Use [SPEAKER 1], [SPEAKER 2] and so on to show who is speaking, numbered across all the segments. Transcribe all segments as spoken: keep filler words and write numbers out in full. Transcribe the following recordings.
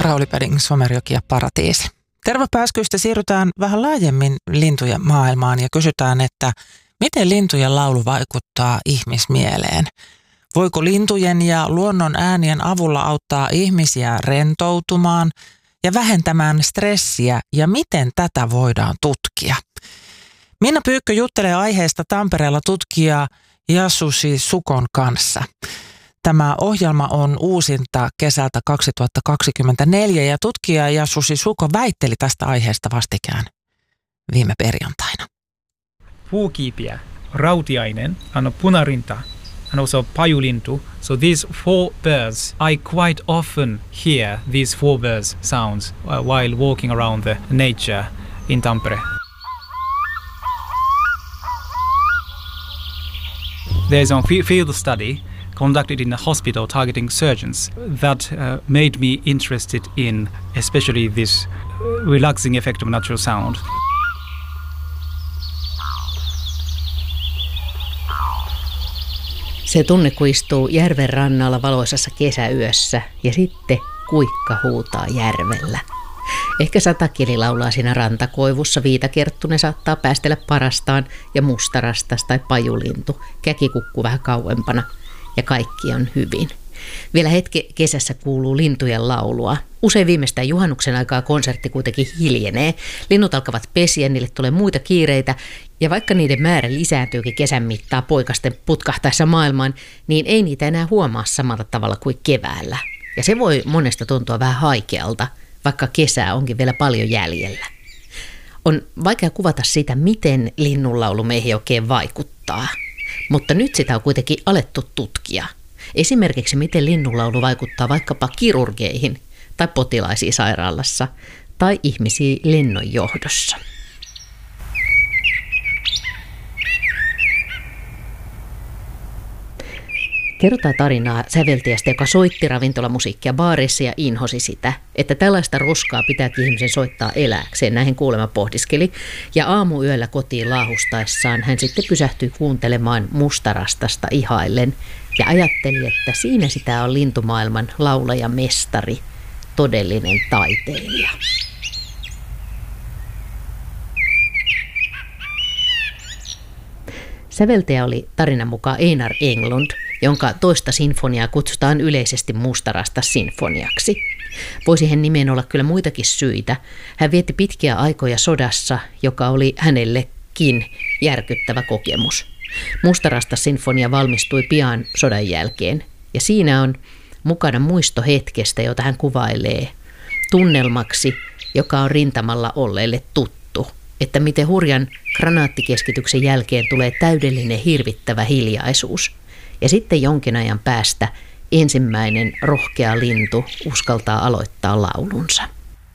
[SPEAKER 1] Rauli Pöding, Somerjoki ja Paratiisi. Tervapääskyistä siirrytään vähän laajemmin lintujen maailmaan ja kysytään, että miten lintujen laulu vaikuttaa ihmismieleen? Voiko lintujen ja luonnon äänien avulla auttaa ihmisiä rentoutumaan ja vähentämään stressiä, ja miten tätä voidaan tutkia? Minna Pyykkö juttelee aiheesta Tampereella tutkija Yasushi Sukon kanssa. Tämä ohjelma on uusinta kesältä kaksituhattakaksikymmentäneljä ja tutkija Yasushi Suko väitteli tästä aiheesta vastikään viime perjantaina.
[SPEAKER 2] Puukiipiä, rautiainen, on punarinta, and also pajulintu. So these four birds, I quite often hear these four birds sounds uh, while walking around the nature in Tampere. There's a field study conducted in a hospital targeting surgeons that uh, made me interested in especially this relaxing effect of natural sound.
[SPEAKER 3] Se tunne, kun istuu järven rannalla valoisassa kesäyössä ja sitten kuikka huutaa järvellä. Ehkä satakieli laulaa siinä rantakoivussa, viitakerttunen saattaa päästellä parastaan ja mustarastas tai pajulintu, käkikukku vähän kauempana ja kaikki on hyvin. Vielä hetki kesässä kuuluu lintujen laulua. Usein viimeistään juhannuksen aikaa konsertti kuitenkin hiljenee. Linnut alkavat pesiä, niille tulee muita kiireitä ja vaikka niiden määrä lisääntyykin kesän mittaa poikasten putkahtaessa maailmaan, niin ei niitä enää huomaa samalla tavalla kuin keväällä. Ja se voi monesta tuntua vähän haikealta, vaikka kesää onkin vielä paljon jäljellä. On vaikea kuvata sitä, miten linnunlaulu meihin oikein vaikuttaa, mutta nyt sitä on kuitenkin alettu tutkia. Esimerkiksi miten linnunlaulu vaikuttaa vaikkapa kirurgeihin tai potilaisiin sairaalassa tai ihmisiin lennonjohdossa. Kerrotaan tarinaa säveltäjästä, joka soitti ravintolamusiikkia baareissa ja inhosi sitä, että tällaista roskaa pitääkin ihmisen soittaa elääkseen, näihin kuulemma pohdiskeli. Ja aamuyöllä kotiin laahustaessaan hän sitten pysähtyi kuuntelemaan mustarastasta ihaillen ja ajatteli, että siinä sitä on lintumaailman laulaja mestari, todellinen taiteilija. Säveltäjä oli tarinan mukaan Einar Englund, jonka toista sinfoniaa kutsutaan yleisesti mustarasta-sinfoniaksi. Voi siihen nimeen olla kyllä muitakin syitä. Hän vietti pitkiä aikoja sodassa, joka oli hänellekin järkyttävä kokemus. Mustarasta-sinfonia valmistui pian sodan jälkeen, ja siinä on mukana muisto hetkestä, jota hän kuvailee tunnelmaksi, joka on rintamalla olleille tuttu. Että miten hurjan granaattikeskityksen jälkeen tulee täydellinen hirvittävä hiljaisuus. Ja sitten jonkin ajan päästä ensimmäinen rohkea lintu uskaltaa aloittaa laulunsa.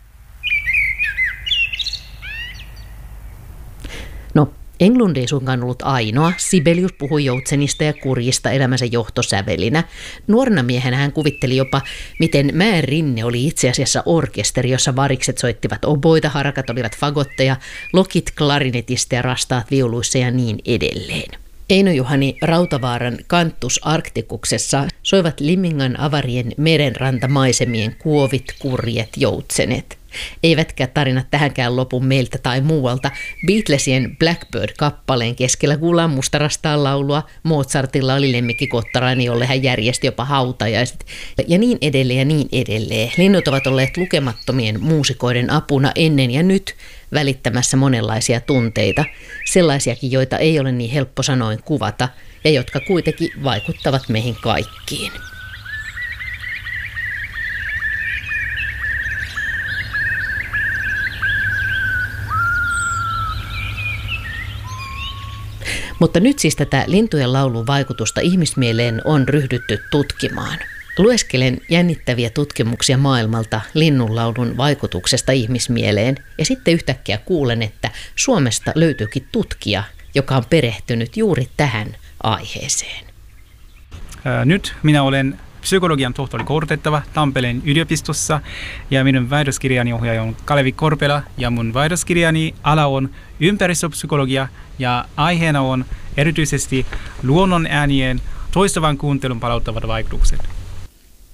[SPEAKER 3] No, Englund ei suinkaan ollut ainoa. Sibelius puhui joutsenista ja kurjista elämänsä johtosävelinä. Nuorena miehenä hän kuvitteli jopa, miten Mäen rinne oli itse asiassa orkesteri, jossa varikset soittivat oboita, harakat olivat fagotteja, lokit klarinetista ja rastaat viuluissa ja niin edelleen. Eino-Juhani Rautavaaran Cantus Arcticuksessa soivat Limingan avarien merenrantamaisemien kuovit, kurjet, joutsenet. Eivätkä tarinat tähänkään lopu meiltä tai muualta. Beatlesien Blackbird-kappaleen keskellä kuullaan mustarastaan laulua. Mozartilla oli lemmikkikottaraini, jolle hän järjesti jopa hautajaiset. Ja niin edelleen ja niin edelleen. Linnut ovat olleet lukemattomien muusikoiden apuna ennen ja nyt välittämässä monenlaisia tunteita. Sellaisiakin, joita ei ole niin helppo sanoin kuvata ja jotka kuitenkin vaikuttavat meihin kaikkiin. Mutta nyt siis tätä lintujen laulun vaikutusta ihmismieleen on ryhdytty tutkimaan. Lueskelen jännittäviä tutkimuksia maailmalta linnunlaulun vaikutuksesta ihmismieleen ja sitten yhtäkkiä kuulen, että Suomesta löytyykin tutkija, joka on perehtynyt juuri tähän aiheeseen.
[SPEAKER 2] Nyt minä olen psykologian tohtori koulutettava Tampereen yliopistossa ja minun väitöskirjani ohjaaja on Kalevi Korpela ja mun väitöskirjani ala on ympäristöpsykologia ja aiheena on erityisesti luonnon äänien toistuvan kuuntelun palauttavat vaikutukset.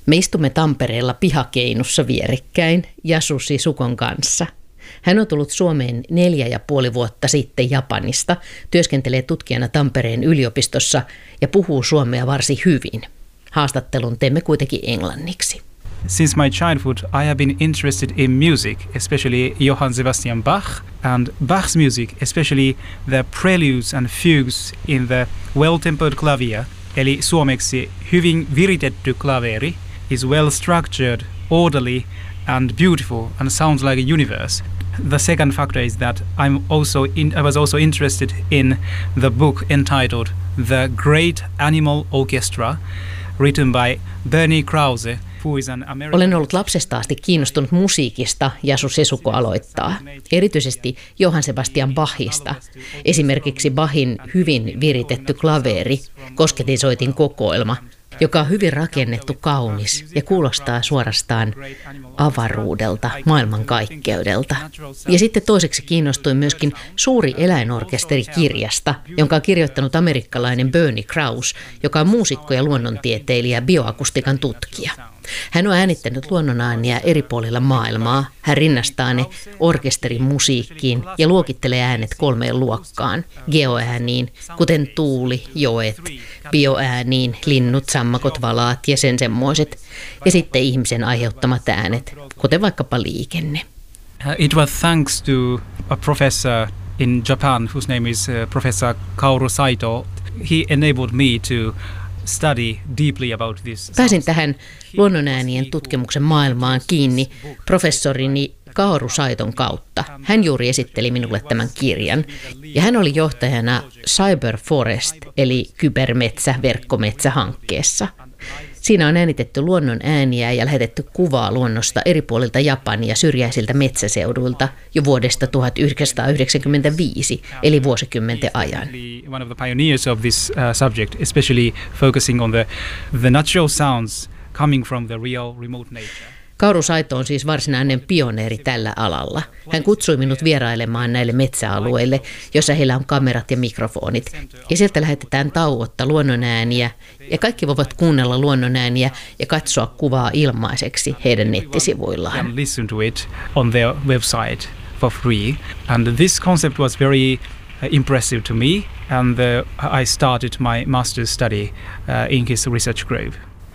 [SPEAKER 3] Me istumme Tampereella pihakeinussa vierekkäin Yasu Sisukon kanssa. Hän on tullut Suomeen neljä ja puoli vuotta sitten Japanista, työskentelee tutkijana Tampereen yliopistossa ja puhuu suomea varsin hyvin. Haastattelun teemme kuitenkin englanniksi.
[SPEAKER 2] Since my childhood, I have been interested in music, especially Johann Sebastian Bach, and Bach's music, especially the preludes and fugues in the well-tempered clavier, eli suomeksi hyvin viritetty klaveri, is well structured, orderly, and beautiful, and sounds like a universe. The second factor is that I'm also in, I was also interested in the book entitled The Great Animal Orchestra, written by Bernie Krause, who is an American...
[SPEAKER 3] Olen ollut lapsesta asti kiinnostunut musiikista, Yasu Sisukko aloittaa. Erityisesti Johann Sebastian Bachista. Esimerkiksi Bachin hyvin viritetty klaveri, kosketinsoitin kokoelma, joka on hyvin rakennettu, kaunis ja kuulostaa suorastaan avaruudelta, maailmankaikkeudelta. Ja sitten toiseksi kiinnostuin myöskin Suuri eläinorkesteri-kirjasta, jonka on kirjoittanut amerikkalainen Bernie Krause, joka on muusikko ja luonnontieteilijä ja bioakustiikan tutkija. Hän on äänittänyt luonnonääniä eri puolilla maailmaa. Hän rinnastaa ne orkesterin musiikkiin ja luokittelee äänet kolmeen luokkaan. Geoääniin, kuten tuuli, joet, bioääniin, linnut, sammakot, valaat ja sen semmoiset. Ja sitten ihmisen aiheuttamat äänet, kuten vaikkapa liikenne.
[SPEAKER 2] It was thanks to a professor in Japan whose name is uh, Professor Kaoru Saito. He enabled me to study deeply about this.
[SPEAKER 3] Pääsin tähän luonnonäänien tutkimuksen maailmaan kiinni professorini Kaoru Saiton kautta. Hän juuri esitteli minulle tämän kirjan ja hän oli johtajana Cyber Forest eli kybermetsä, verkkometsä-hankkeessa. Siinä on äänitetty luonnon ääniä ja lähetetty kuvaa luonnosta eri puolilta Japania syrjäisiltä metsäseuduilta jo vuodesta tuhatyhdeksänsataayhdeksänkymmentäviisi, eli vuosikymmenten ajan.
[SPEAKER 2] One of the pioneers of this uh, subject, especially focusing on the, the natural sounds coming from the real remote nature.
[SPEAKER 3] Kaoru Saito on siis varsinainen pioneeri tällä alalla. Hän kutsui minut vierailemaan näille metsäalueille, jossa heillä on kamerat ja mikrofonit. Ja sieltä lähetetään tauotta luonnonääniä, ja kaikki voivat kuunnella luonnonääniä ja katsoa kuvaa ilmaiseksi heidän nettisivuillaan.
[SPEAKER 2] Listen to it on their website for free. And this concept was very impressive to me, and the, I started my master's study uh, in his research group.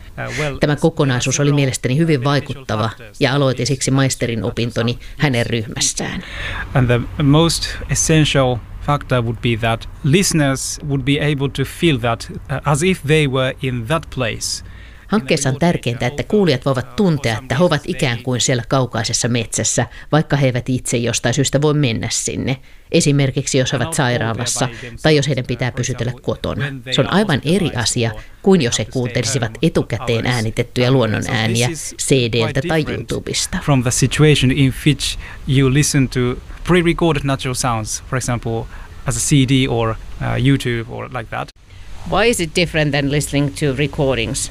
[SPEAKER 3] Tämä kokonaisuus oli mielestäni hyvin vaikuttava ja aloitin siksi maisterin opintoni hänen ryhmässään.
[SPEAKER 2] And the most essential factor would be that listeners would be able to feel that as if they were in that place.
[SPEAKER 3] Hankkeessa on tärkeintä, että kuulijat voivat tuntea, että he ovat ikään kuin siellä kaukaisessa metsässä, vaikka he eivät itse jostain syystä voi mennä sinne. Esimerkiksi jos he ovat sairaalassa tai jos heidän pitää pysytellä kotona. Se on aivan eri asia kuin jos he kuuntelisivat etukäteen äänitettyjä luonnon ääniä C D:ltä tai YouTubesta.
[SPEAKER 2] From the situation in which you listen to pre-recorded natural sounds, for example, as a C D or uh, YouTube or like that.
[SPEAKER 3] Why is it different than listening to recordings?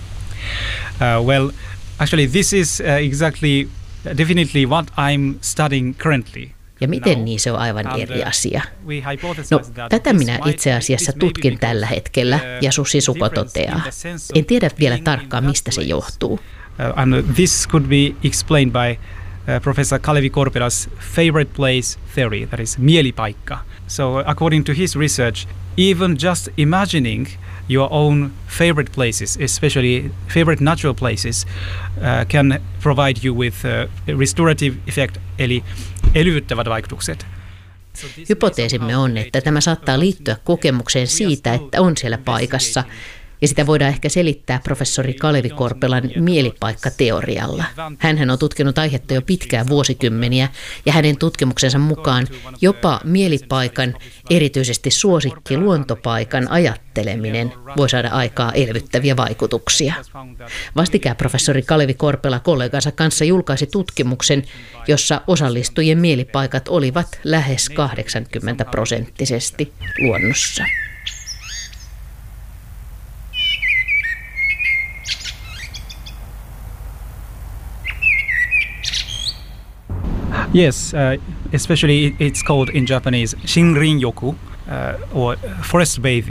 [SPEAKER 2] Uh, well, actually this is uh, exactly, uh, definitely what I'm studying currently.
[SPEAKER 3] Ja miten niin se on aivan eri asia? No, tätä minä itse asiassa tutkin tällä hetkellä, Yasu Sisukko toteaa. En tiedä vielä tarkkaan, mistä se johtuu.
[SPEAKER 2] Uh, and this could be explained by uh, Professor Kalevi Korpela's favorite place theory, that is mielipaikka. So according to his research, even just imagining your own favorite places, especially favorite natural places, uh, can provide you with uh, restorative effect, eli elvyttävät vaikutukset.
[SPEAKER 3] Hypoteesimme on, että tämä saattaa liittyä kokemukseen siitä, että on siellä paikassa, ja sitä voidaan ehkä selittää professori Kalevi Korpelan mielipaikkateorialla. Hänhän on tutkinut aihetta jo pitkään vuosikymmeniä, ja hänen tutkimuksensa mukaan jopa mielipaikan, erityisesti suosikki luontopaikan ajatteleminen voi saada aikaa elvyttäviä vaikutuksia. Vastikään professori Kalevi Korpela kollegansa kanssa julkaisi tutkimuksen, jossa osallistujien mielipaikat olivat lähes kahdeksankymmentä prosenttisesti luonnossa.
[SPEAKER 2] Yes, uh, especially it's called in Japanese Shinrin-yoku, uh, or forest bathing.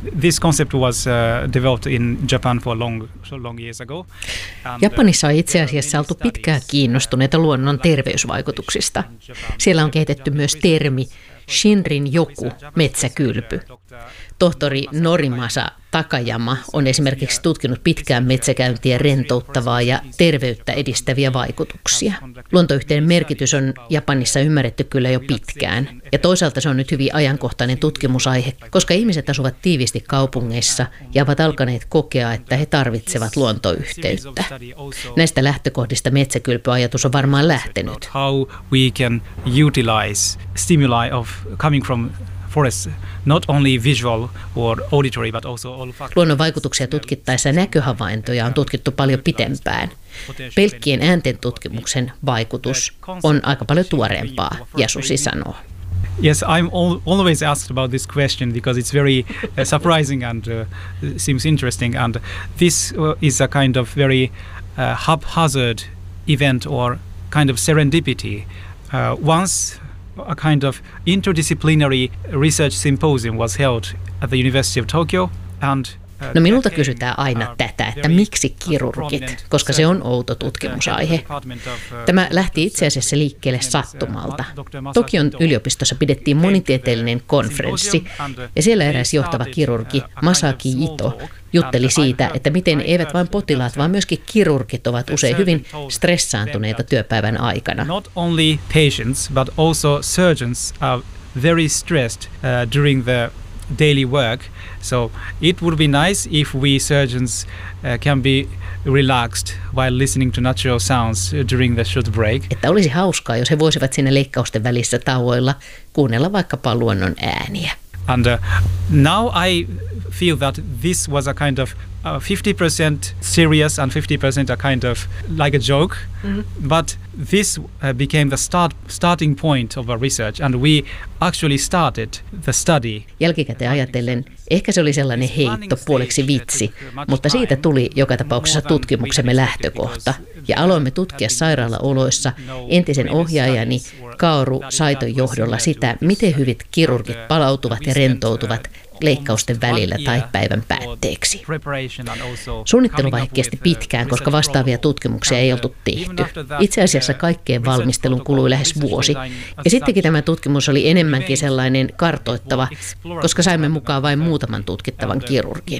[SPEAKER 2] this concept was uh, developed in Japan for long, so long years ago. And,
[SPEAKER 3] Japanissa on itse asiassa oltu pitkään kiinnostuneita luonnon terveysvaikutuksista. Siellä on kehitetty myös termi Shinrin-joku, metsäkylpy. Tohtori Norimasa Takayama on esimerkiksi tutkinut pitkään metsäkäyntiä rentouttavaa ja terveyttä edistäviä vaikutuksia. Luontoyhteyden merkitys on Japanissa ymmärretty kyllä jo pitkään, ja toisaalta se on nyt hyvin ajankohtainen tutkimusaihe, koska ihmiset asuvat tiiviisti kaupungeissa ja ovat alkaneet kokea, että he tarvitsevat luontoyhteyttä. Näistä lähtökohdista metsäkylpyajatus on varmaan lähtenyt.
[SPEAKER 2] How we can utilize stimuli of coming from forests, not only visual or auditory, but also olfactory.
[SPEAKER 3] Luonnon vaikutuksia tutkittaessa näköhavaintoja on tutkittu paljon pitempään. Pelkkien äänten tutkimuksen vaikutus on aika paljon tuoreempaa, Yasushi sanoo.
[SPEAKER 2] Yes, I'm al- always asked about this question because it's very uh, surprising and uh, seems interesting. And this uh, is a kind of very uh, haphazard event or kind of serendipity. Uh, once a kind of interdisciplinary research symposium was held at the University of Tokyo, and
[SPEAKER 3] No minulta kysytään aina tätä, että miksi kirurgit, koska se on outo tutkimusaihe. Tämä lähti itse asiassa liikkeelle sattumalta. Tokion yliopistossa pidettiin monitieteellinen konferenssi, ja siellä eräs johtava kirurgi Masaki Ito jutteli siitä, että miten eivät vain potilaat, vaan myöskin kirurgit ovat usein hyvin stressaantuneita työpäivän aikana.
[SPEAKER 2] Not only patients, but also surgeons are very stressed uh, during the daily work. So it would be nice if we surgeons uh, can be relaxed while listening to natural sounds during the short break.
[SPEAKER 3] Että olisi hauskaa, jos he voisivat siinä leikkausten välissä tauoilla kuunnella vaikkapa luonnon ääniä.
[SPEAKER 2] And uh, now I feel that this was a kind of uh, fifty percent serious and fifty percent a kind of like a joke. Mm-hmm. But this uh, became the start starting point of our research, and we actually started the study.
[SPEAKER 3] Jälkikäteen ajatellen, ehkä se oli sellainen heitto, puoleksi vitsi, mutta siitä tuli joka tapauksessa tutkimuksemme lähtökohta. Ja aloimme tutkia sairaalaoloissa entisen ohjaajani Kaoru Saiton johdolla sitä, miten hyvin kirurgit palautuvat ja rentoutuvat leikkausten välillä tai päivän päätteeksi. Suunnitteluvaihe kesti pitkään, koska vastaavia tutkimuksia ei oltu tehty. Itse asiassa kaikkeen valmistelun kului lähes vuosi. Ja sittenkin tämä tutkimus oli enemmänkin sellainen kartoittava, koska saimme mukaan vain muutaman tutkittavan kirurgin.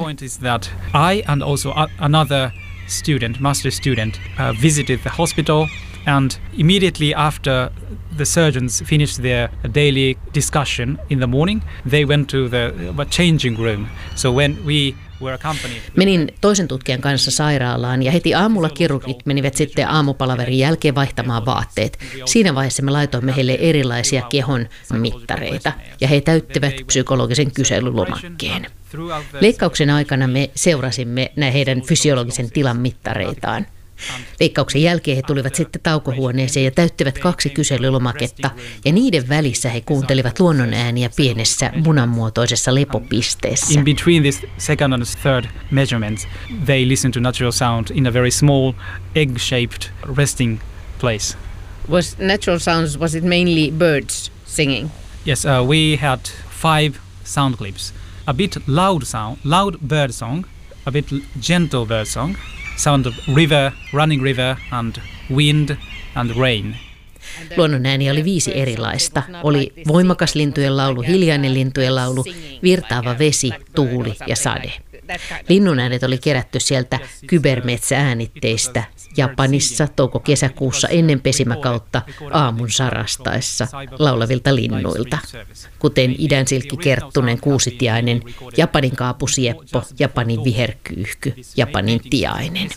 [SPEAKER 2] I and also another student, master student, uh, visited the hospital, and immediately after the surgeons finished their daily discussion in the morning, they went to the changing room. So when we were accompanied...
[SPEAKER 3] Menin toisen tutkijan kanssa sairaalaan ja heti aamulla kirurgit menivät sitten aamupalaverin jälkeen vaihtamaan vaatteet. Siinä vaiheessa me laitoimme heille erilaisia kehon mittareita ja he täyttivät psykologisen kyselylomakkeen. Leikkauksen aikana me seurasimme heidän fysiologisen tilan mittareitaan. Leikkauksen jälkeen he tulivat sitten taukohuoneeseen ja täyttivät kaksi kyselylomaketta, ja niiden välissä he kuuntelivat luonnonääniä pienessä munanmuotoisessa lepopisteessä.
[SPEAKER 2] In between this second and third measurements, they listened to natural sound in a very small egg-shaped resting place.
[SPEAKER 4] Was natural sounds, was it mainly birds singing?
[SPEAKER 2] Yes, uh, we had five sound clips. A bit loud sound, loud bird song, a bit gentle bird song, sound of river, running river, and wind and rain.
[SPEAKER 3] Luonnon ääniä oli viisi erilaista. Oli voimakas lintujen laulu, hiljainen lintujen laulu, virtaava vesi, tuuli ja sade. Linnun äänet oli kerätty sieltä kybermetsääänitteistä Japanissa touko-kesäkuussa ennen pesimäkautta aamun sarastaessa laulavilta linnuilta, kuten idänsilkkikerttunen kuusitiainen, Japanin kaapusieppo, Japanin viherkyyhky, Japanin tiainen.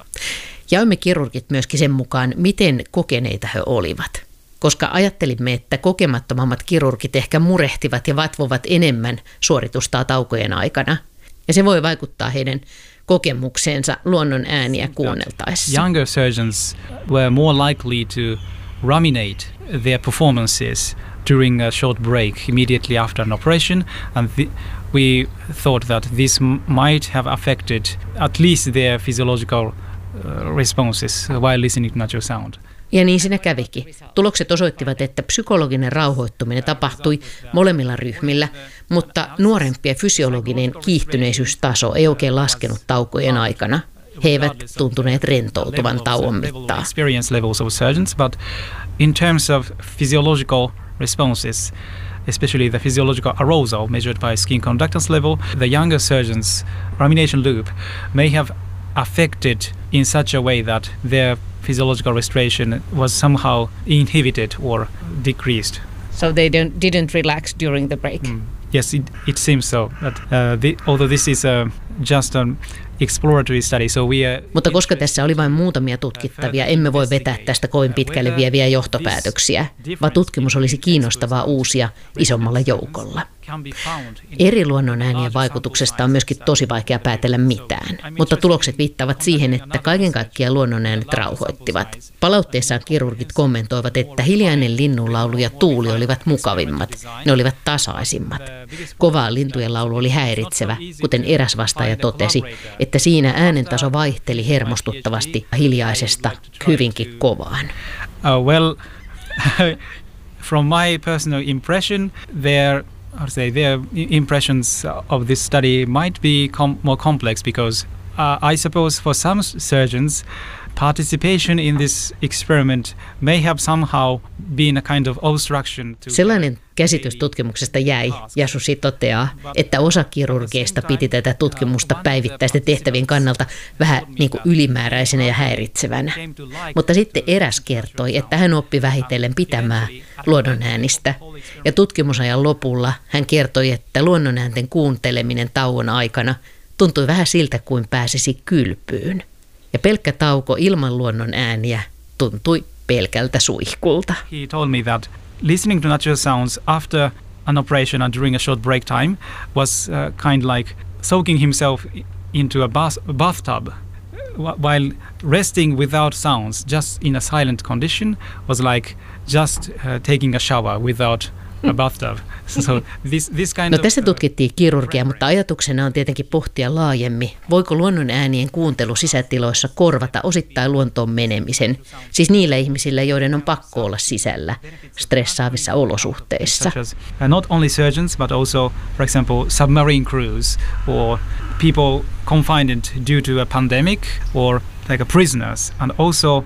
[SPEAKER 3] Jaoimme kirurgit myöskin sen mukaan, miten kokeneita he olivat, koska ajattelimme, että kokemattomammat kirurgit ehkä murehtivat ja vatvovat enemmän suoritustaa taukojen aikana. Ja se voi vaikuttaa heidän kokemukseensa luonnon ääniä kuunneltaessa.
[SPEAKER 2] Younger surgeons were more likely to ruminate their performances during a short break immediately after an operation, and the, we thought that this m- might have affected at least their physiological uh, responses while listening to natural sound.
[SPEAKER 3] Ja niin siinä kävikin. Tulokset osoittivat, että psykologinen rauhoittuminen tapahtui molemmilla ryhmillä, mutta nuorempien fysiologinen kiihtyneisyystaso ei oikein laskenut taukojen aikana. He eivät tuntuneet rentoutuvan tauon mittaan.
[SPEAKER 2] In terms of physiological responses, especially the physiological arousal measured by skin conductance level, the younger surgeons' rumination loop may have affected in such a way that their physiological restoration was somehow inhibited or decreased.
[SPEAKER 4] So they don't, didn't relax during the break?
[SPEAKER 2] Mm. Yes, it, it seems so. But, uh, the, although this is uh, just an exploratory study, so we are...
[SPEAKER 3] Mutta koska tässä oli vain muutamia tutkittavia, emme voi vetää tästä kovin pitkälle vieviä johtopäätöksiä, vaan tutkimus olisi kiinnostavaa uusia isommalla joukolla. Eri luonnonäänien vaikutuksesta on myöskin tosi vaikea päätellä mitään, mutta tulokset viittaavat siihen, että kaiken kaikkiaan luonnonäänet rauhoittivat. Palautteessaan kirurgit kommentoivat, että hiljainen linnunlaulu ja tuuli olivat mukavimmat, ne olivat tasaisimmat. Kovaa lintujen laulu oli häiritsevä, kuten eräs vastaaja totesi, että siinä äänentaso vaihteli hermostuttavasti hiljaisesta hyvinkin kovaan.
[SPEAKER 2] Uh, well, from my personal impression, there I would say their impressions of this study might be com- more complex because uh, I suppose for some surgeons, participation in this experiment may have somehow been a kind of obstruction to...
[SPEAKER 3] Sellainen käsitys tutkimuksesta jäi, ja Susi toteaa, että osa kirurgeista piti tätä tutkimusta päivittäisten tehtävien kannalta vähän niin kuin ylimääräisenä ja häiritsevänä. Mutta sitten eräs kertoi, että hän oppi vähitellen pitämään luonnonäänistä, ja tutkimusajan lopulla hän kertoi, että luonnonäänten kuunteleminen tauon aikana tuntui vähän siltä kuin pääsisi kylpyyn. Ja pelkkä tauko ilman luonnon ääniä tuntui pelkältä suihkulta.
[SPEAKER 2] He told me that listening to natural sounds after an operation and during a short break time was uh, kind of like soaking himself into a bath, bathtub, while resting without sounds, just in a silent condition, was like just uh, taking a shower without a bathtub. So this, this kind
[SPEAKER 3] no
[SPEAKER 2] of,
[SPEAKER 3] tässä tutkittiin kirurgia, mutta ajatuksena on tietenkin pohtia laajemmin, voiko luonnon äänien kuuntelu sisätiloissa korvata osittain luontoon menemisen, siis niillä ihmisillä, joiden on pakko olla sisällä stressaavissa olosuhteissa.
[SPEAKER 2] Not only surgeons, but also, for example, submarine crews or people confined due to a pandemic or like a prisoners, and also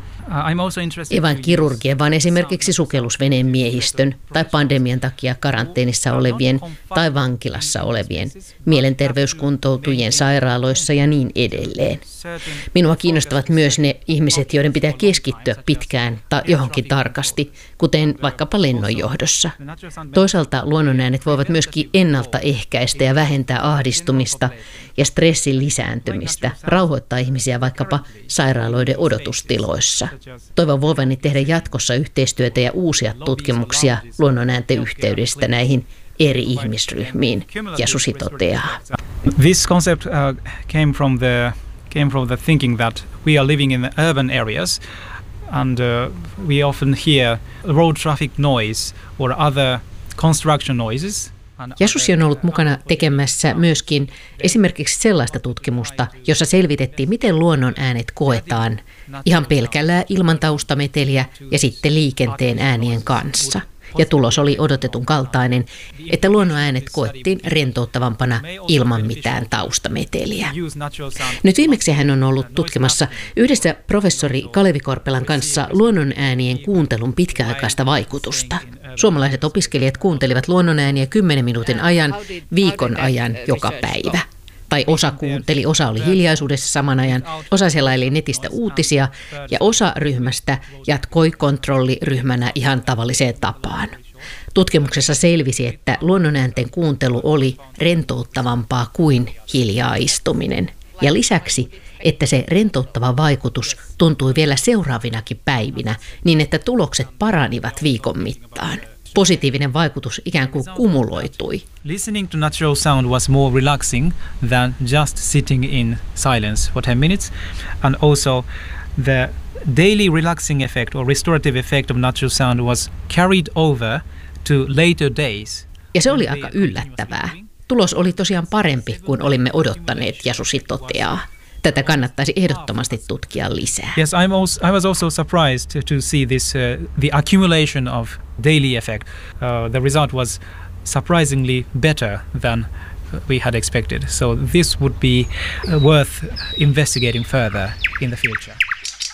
[SPEAKER 3] Ei vain kirurgien, vaan esimerkiksi sukellusveneen miehistön tai pandemian takia karanteenissa olevien tai vankilassa olevien, mielenterveyskuntoutujien sairaaloissa ja niin edelleen. Minua kiinnostavat myös ne ihmiset, joiden pitää keskittyä pitkään tai johonkin tarkasti, kuten vaikkapa lennonjohdossa. Toisaalta luonnonäänet voivat myöskin ennaltaehkäistä ja vähentää ahdistumista ja stressin lisääntymistä, rauhoittaa ihmisiä vaikkapa sairaaloiden odotustiloissa. Toivon voivani tehdä jatkossa yhteistyötä ja uusia tutkimuksia luonnonäänten yhteydestä näihin eri ihmisryhmiin, ja Susi toteaa.
[SPEAKER 2] This concept uh, came from the came from the thinking that we are living in the urban areas and uh, we often hear road traffic noise or other construction noises.
[SPEAKER 3] Ja Susi on ollut mukana tekemässä myöskin esimerkiksi sellaista tutkimusta, jossa selvitettiin, miten luonnon äänet koetaan ihan pelkällä ilman taustameteliä ja sitten liikenteen äänien kanssa. Ja tulos oli odotetun kaltainen, että luonnon äänet koettiin rentouttavampana ilman mitään taustameteliä. Nyt viimeksi hän on ollut tutkimassa yhdessä professori Kalevi Korpelan kanssa luonnon äänien kuuntelun pitkäaikaista vaikutusta. Suomalaiset opiskelijat kuuntelivat luonnon ääniä kymmenen minuutin ajan, viikon ajan joka päivä. Tai osa kuunteli, osa oli hiljaisuudessa saman ajan, osa selaili netistä uutisia ja osa ryhmästä jatkoi kontrolliryhmänä ihan tavalliseen tapaan. Tutkimuksessa selvisi, että luonnonäänten kuuntelu oli rentouttavampaa kuin hiljaa istuminen. Ja lisäksi, että se rentouttava vaikutus tuntui vielä seuraavinakin päivinä niin, että tulokset paranivat viikon mittaan. Positiivinen vaikutus ikään kuin kumuloitui.
[SPEAKER 2] Listening to natural sound was more relaxing than just sitting in silence for ten minutes, and also the daily relaxing effect or restorative effect of natural sound was carried over to later days.
[SPEAKER 3] Ja se oli aika yllättävää. Tulos oli tosiaan parempi kuin olimme odottaneet, ja Susi toteaa. Tätä kannattaisi ehdottomasti tutkia lisää.
[SPEAKER 2] Yes, I'm also, I was also surprised to, to see this, uh, the accumulation of daily effect. Uh, the result was surprisingly better than we had expected. So this would be worth investigating further in the future.